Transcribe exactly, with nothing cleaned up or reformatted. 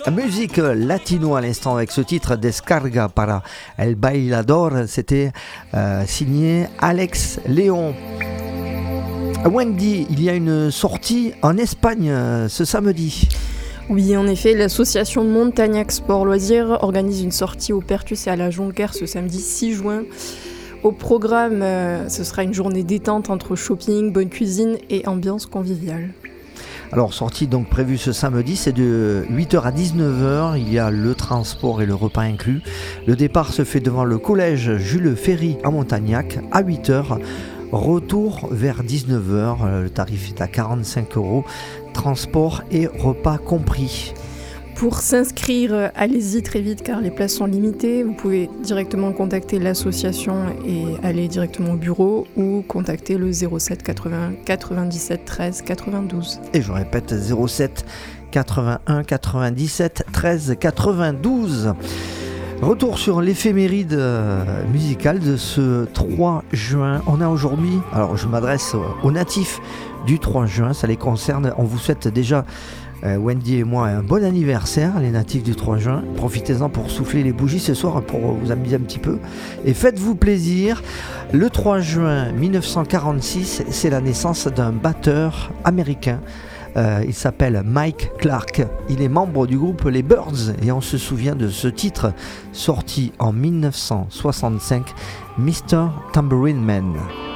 Musique latino à l'instant avec ce titre Descarga para el Bailador, c'était euh, signé Alex Léon. Wendy, il y a une sortie en Espagne euh, ce samedi. Oui, en effet, l'association Montagnac Sport Loisirs organise une sortie au Pertus et à la Jonquière ce samedi six juin. Au programme, euh, ce sera une journée détente entre shopping, bonne cuisine et ambiance conviviale. Alors, sortie donc prévue ce samedi, c'est de huit heures à dix-neuf heures. Il y a le transport et le repas inclus. Le départ se fait devant le collège Jules Ferry à Montagnac à huit heures. Retour vers dix-neuf heures. Le tarif est à quarante-cinq euros. Transport et repas compris. Pour s'inscrire, allez-y très vite car les places sont limitées. Vous pouvez directement contacter l'association et aller directement au bureau ou contacter le zéro sept quatre-vingts quatre-vingt-dix-sept treize quatre-vingt-douze. Et je répète, zéro sept quatre-vingt-un quatre-vingt-dix-sept treize quatre-vingt-douze. Retour sur l'éphéméride euh, musicale de ce trois juin. On a aujourd'hui, alors je m'adresse aux natifs du trois juin, ça les concerne. On vous souhaite déjà, euh, Wendy et moi, un bon anniversaire, les natifs du trois juin. Profitez-en pour souffler les bougies ce soir pour vous amuser un petit peu. Et faites-vous plaisir. Le trois juin mille neuf cent quarante-six, c'est la naissance d'un batteur américain. Euh, il s'appelle Mike Clark, il est membre du groupe Les Byrds et on se souvient de ce titre sorti en mille neuf cent soixante-cinq, mister Tambourine Man.